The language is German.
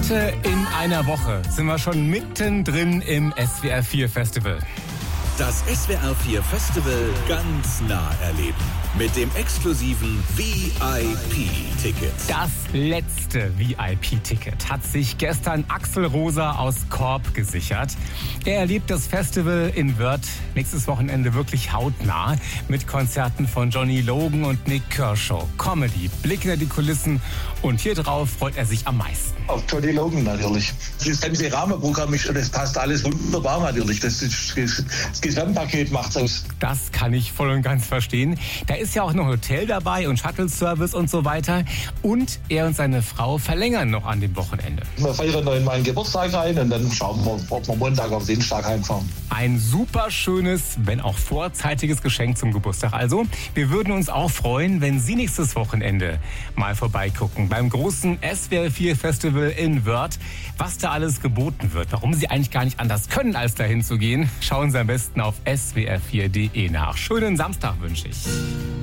Heute in einer Woche sind wir schon mittendrin im SWR 4 Festival. Das SWR 4 Festival ganz nah erleben. Mit dem exklusiven VIP-Ticket. Das letzte VIP-Ticket hat sich gestern Axel Rosa aus Korb gesichert. Er erlebt das Festival in Wörth nächstes Wochenende wirklich hautnah mit Konzerten von Johnny Logan und Nick Kershaw. Comedy, Blick hinter die Kulissen und hier drauf freut er sich am meisten. Auf Johnny Logan natürlich. Das ganze Rahmenprogramm, das passt alles wunderbar natürlich. Das Gesamtpaket macht's aus. Das kann ich voll und ganz verstehen. Da ist ja auch noch Hotel dabei und Shuttle-Service und so weiter. Und er und seine Frau verlängern noch an dem Wochenende. Wir feiern noch in meinen Geburtstag rein und dann schauen wir, ob wir Montag auf Dienstag heimfahren. Ein super schönes, wenn auch vorzeitiges Geschenk zum Geburtstag. Also, wir würden uns auch freuen, wenn Sie nächstes Wochenende mal vorbeigucken beim großen SWR 4 Festival in Wörth. Was da alles geboten wird, warum Sie eigentlich gar nicht anders können, als dahin zu gehen, schauen Sie am besten auf swr4.de nach. Schönen Samstag wünsche ich.